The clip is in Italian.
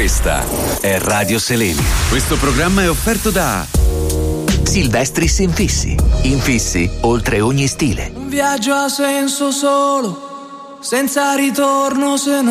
Questa è Radio Seleni. Questo programma è offerto da Silvestris Infissi. Infissi oltre ogni stile. Un viaggio ha senso solo, senza ritorno se non